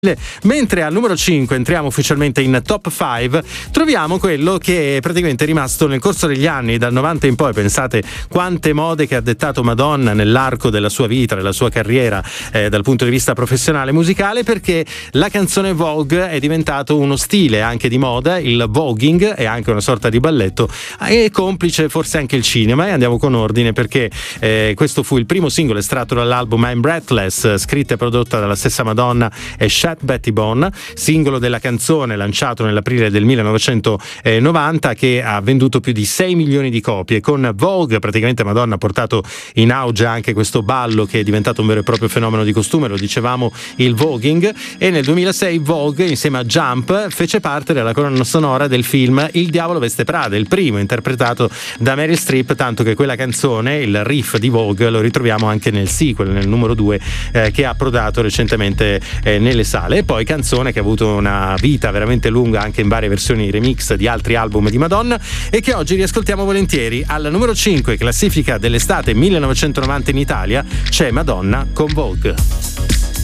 Mentre al numero 5 entriamo ufficialmente in top 5, troviamo quello che è praticamente rimasto nel corso degli anni, dal 90 in poi. Pensate quante mode che ha dettato Madonna nell'arco della sua vita, della sua carriera, dal punto di vista professionale e musicale, perché la canzone Vogue è diventato uno stile anche di moda. Il voguing è anche una sorta di balletto, e complice forse anche il cinema. E andiamo con ordine, perché questo fu il primo singolo estratto dall'album I'm Breathless, scritta e prodotta dalla stessa Madonna e Betty Bone, singolo della canzone lanciato nell'aprile del 1990, che ha venduto più di 6 milioni di copie. Con Vogue praticamente Madonna ha portato in auge anche questo ballo che è diventato un vero e proprio fenomeno di costume, lo dicevamo, il voguing, e nel 2006 Vogue insieme a Jump fece parte della colonna sonora del film Il Diavolo Veste Prada, il primo interpretato da Meryl Streep, tanto che quella canzone, il riff di Vogue, lo ritroviamo anche nel sequel, nel numero 2, che ha approdato recentemente nelle sale. E poi canzone che ha avuto una vita veramente lunga anche in varie versioni remix di altri album di Madonna, e che oggi riascoltiamo volentieri. Al numero 5, classifica dell'estate 1990 in Italia, c'è Madonna con Vogue.